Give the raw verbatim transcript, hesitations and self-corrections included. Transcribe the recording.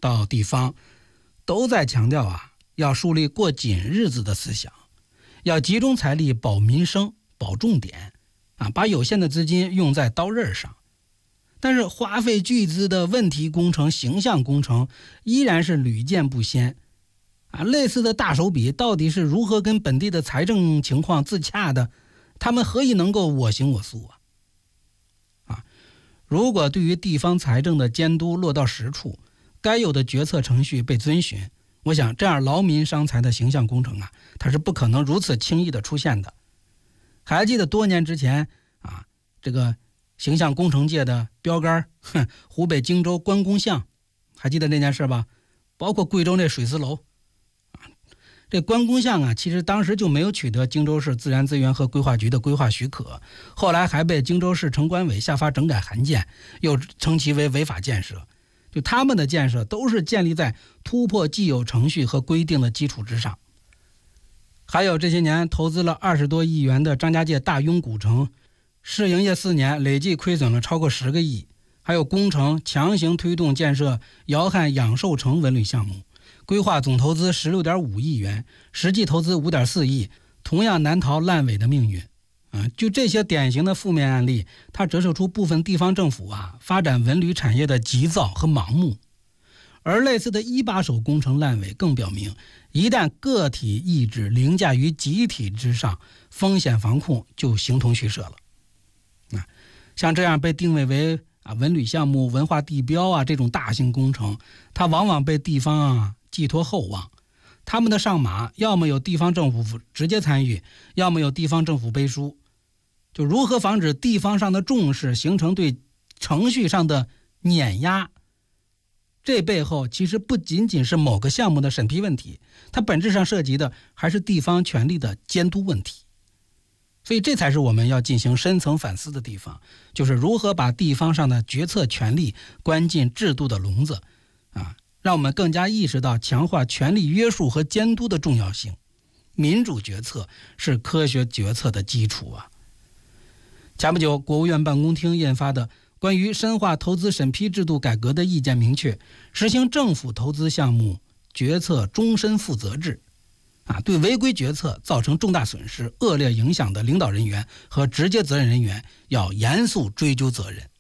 到地方，都在强调啊，要树立过紧日子的思想，要集中财力保民生、保重点啊，把有限的资金用在刀刃上。但是花费巨资的问题工程、形象工程依然是屡见不鲜啊。类似的大手笔到底是如何跟本地的财政情况自洽的？他们何以能够我行我素啊？啊，如果对于地方财政的监督落到实处，该有的决策程序被遵循，我想这样劳民伤财的形象工程啊，它是不可能如此轻易的出现的。还记得多年之前啊，这个形象工程界的标杆，哼，湖北荆州关公像，还记得那件事吧？包括贵州那水丝楼啊，这关公像啊，其实当时就没有取得荆州市自然资源和规划局的规划许可，后来还被荆州市城管委下发整改函件，又称其为违法建设。就他们的建设都是建立在突破既有程序和规定的基础之上。还有这些年投资了二十多亿元的张家界大庸古城，试营业四年累计亏损了超过十个亿。还有工程强行推动建设瑶汉养寿城文旅项目，规划总投资 十六点五亿元，实际投资 五点四亿，同样难逃烂尾的命运。啊，就这些典型的负面案例，它折射出部分地方政府啊发展文旅产业的急躁和盲目。而类似的一把手工程烂尾更表明，一旦个体意志凌驾于集体之上，风险防控就形同虚设了。啊，像这样被定位为啊文旅项目、文化地标啊这种大型工程，它往往被地方啊寄托厚望。他们的上马，要么有地方政府直接参与，要么有地方政府背书。就如何防止地方上的重视形成对程序上的碾压，这背后其实不仅仅是某个项目的审批问题，它本质上涉及的还是地方权力的监督问题。所以这才是我们要进行深层反思的地方，就是如何把地方上的决策权力关进制度的笼子啊，让我们更加意识到强化权力约束和监督的重要性。民主决策是科学决策的基础啊。前不久，国务院办公厅印发的关于深化投资审批制度改革的意见明确，实行政府投资项目决策终身负责制啊，对违规决策造成重大损失、恶劣影响的领导人员和直接责任人员要严肃追究责任。